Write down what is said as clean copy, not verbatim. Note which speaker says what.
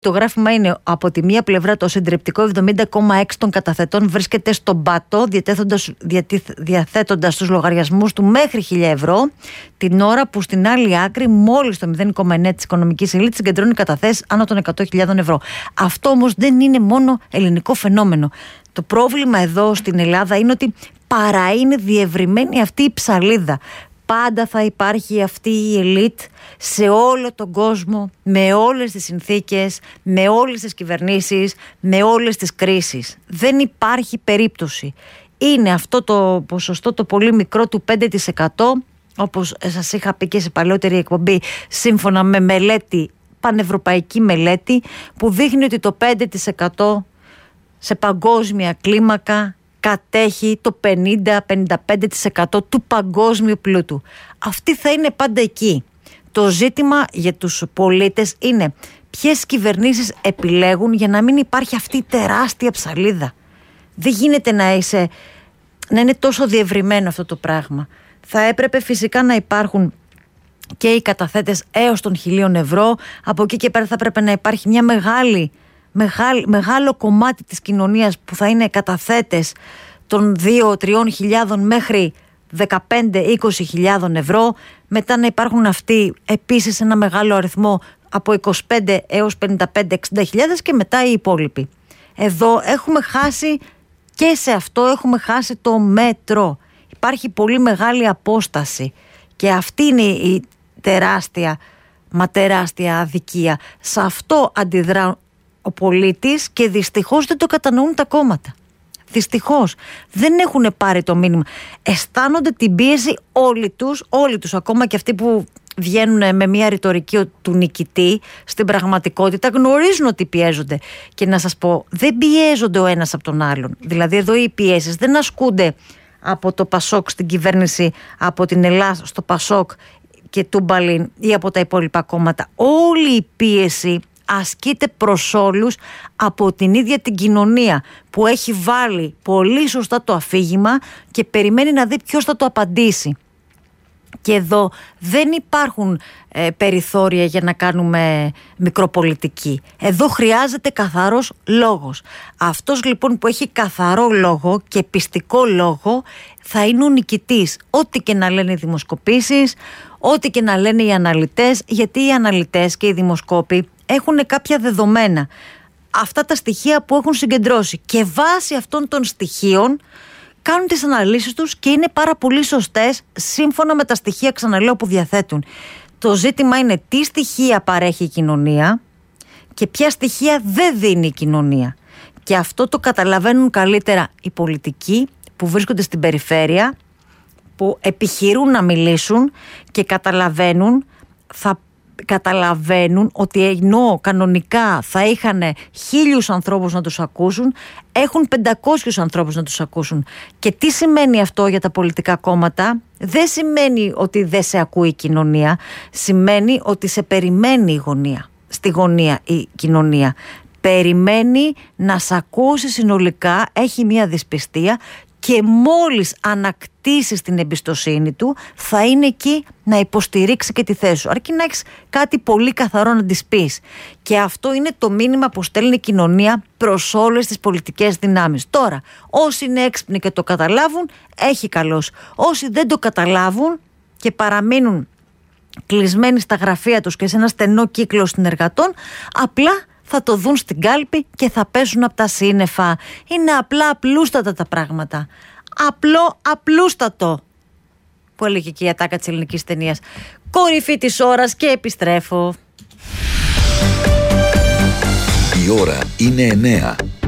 Speaker 1: Το γράφημα είναι από τη μία πλευρά το συντριπτικό 70,6 των καταθετών βρίσκεται στον πάτο, διαθέτοντας τους λογαριασμούς του μέχρι 1.000 ευρώ, την ώρα που στην άλλη άκρη μόλις το 0,9 της οικονομικής ελίτ συγκεντρώνει καταθέσεις άνω των 100.000 ευρώ. Αυτό όμως δεν είναι μόνο ελληνικό φαινόμενο. Το πρόβλημα εδώ στην Ελλάδα είναι ότι παρά είναι διευρυμένη αυτή η ψαλίδα. Πάντα θα υπάρχει αυτή η ελίτ σε όλο τον κόσμο, με όλες τις συνθήκες, με όλες τις κυβερνήσεις, με όλες τις κρίσεις. Δεν υπάρχει περίπτωση. Είναι αυτό το ποσοστό το πολύ μικρό του 5%, όπως σας είχα πει και σε παλαιότερη εκπομπή, σύμφωνα με μελέτη, πανευρωπαϊκή μελέτη, που δείχνει ότι το 5% σε παγκόσμια κλίμακα κατέχει το 50-55% του παγκόσμιου πλούτου. Αυτή θα είναι πάντα εκεί. Το ζήτημα για τους πολίτες είναι ποιες κυβερνήσεις επιλέγουν για να μην υπάρχει αυτή η τεράστια ψαλίδα. Δεν γίνεται να είναι τόσο διευρυμένο αυτό το πράγμα. Θα έπρεπε φυσικά να υπάρχουν και οι καταθέτες έως των 1.000 ευρώ. Από εκεί και πέρα θα έπρεπε να υπάρχει μια μεγάλο κομμάτι της κοινωνίας που θα είναι καταθέτες των 2-3 χιλιάδων μέχρι 15-20 ευρώ. Μετά να υπάρχουν αυτοί επίσης ένα μεγάλο αριθμό από 25 έως 55-60 χιλιάδες και μετά οι υπόλοιποι. Εδώ έχουμε χάσει, και σε αυτό έχουμε χάσει το μέτρο. Υπάρχει πολύ μεγάλη απόσταση και αυτή είναι η τεράστια αδικία. Σε αυτό αντιδρά ο πολίτης και δυστυχώς δεν το κατανοούν τα κόμματα. Δυστυχώς δεν έχουν πάρει το μήνυμα. Αισθάνονται την πίεση όλοι τους, ακόμα και αυτοί που βγαίνουν με μια ρητορική του νικητή, στην πραγματικότητα γνωρίζουν ότι πιέζονται. Και να σας πω, δεν πιέζονται ο ένας από τον άλλον. Δηλαδή εδώ οι πιέσεις δεν ασκούνται από το Πασόκ στην κυβέρνηση, από την Ελλάδα στο Πασόκ και του Μπαλίν ή από τα υπόλοιπα κόμματα. Όλη η πίεση ασκείται προς όλους από την ίδια την κοινωνία που έχει βάλει πολύ σωστά το αφήγημα και περιμένει να δει ποιος θα το απαντήσει. Και εδώ δεν υπάρχουν περιθώρια για να κάνουμε μικροπολιτική. Εδώ χρειάζεται καθαρός λόγος. Αυτός λοιπόν που έχει καθαρό λόγο και πιστικό λόγο θα είναι ο νικητής. Ό,τι και να λένε οι δημοσκοπήσεις, ό,τι και να λένε οι αναλυτές, γιατί οι αναλυτές και οι δημοσκόποι έχουν κάποια δεδομένα. Αυτά τα στοιχεία που έχουν συγκεντρώσει και βάσει αυτών των στοιχείων κάνουν τις αναλύσεις τους και είναι πάρα πολύ σωστές σύμφωνα με τα στοιχεία, ξαναλέω, που διαθέτουν. Το ζήτημα είναι τι στοιχεία παρέχει η κοινωνία και ποια στοιχεία δεν δίνει η κοινωνία. Και αυτό το καταλαβαίνουν καλύτερα οι πολιτικοί που βρίσκονται στην περιφέρεια, που επιχειρούν να μιλήσουν και καταλαβαίνουν ότι ενώ κανονικά θα είχαν 1.000 ανθρώπους να τους ακούσουν, έχουν 500 ανθρώπους να τους ακούσουν. Και τι σημαίνει αυτό για τα πολιτικά κόμματα? Δεν σημαίνει ότι δεν σε ακούει η κοινωνία, σημαίνει ότι σε περιμένει στη γωνία η κοινωνία. Περιμένει να σε ακούσει συνολικά, έχει μια δυσπιστία και μόλις ανακτήσεις την εμπιστοσύνη του θα είναι εκεί να υποστηρίξει και τη θέση σου, αρκεί να έχεις κάτι πολύ καθαρό να της πεις. Και αυτό είναι το μήνυμα που στέλνει η κοινωνία προς όλες τις πολιτικές δυνάμεις. Τώρα, όσοι είναι έξυπνοι και το καταλάβουν, έχει καλώς. Όσοι δεν το καταλάβουν και παραμείνουν κλεισμένοι στα γραφεία τους και σε ένα στενό κύκλο συνεργατών, απλά θα το δουν στην κάλπη και θα πέσουν από τα σύννεφα. Είναι απλούστατα τα πράγματα. Απλούστατο, που έλεγε και η ατάκα της ελληνικής ταινίας. Κορυφή της ώρας και επιστρέφω.
Speaker 2: Η ώρα είναι 9.